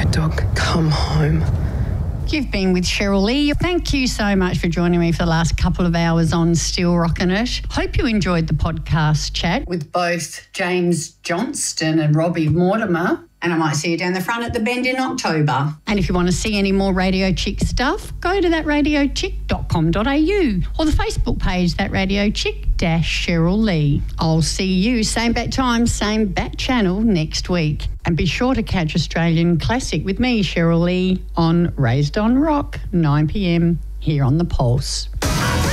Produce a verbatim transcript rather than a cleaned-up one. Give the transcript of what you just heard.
dog, come home. You've been with Cheryl Lee. Thank you so much for joining me for the last couple of hours on Still Rockin' It. Hope you enjoyed the podcast chat with both James Johnston and Robbie Mortimer. And I might see you down the front at the Bend in October. And if you want to see any more Radio Chick stuff, go to that radio chick dot com dot a u or the Facebook page, That Radio Chick dash Cheryl Lee. I'll see you same bat time, same bat channel next week. And be sure to catch Australian Classic with me, Cheryl Lee, on Raised on Rock, nine p m here on The Pulse.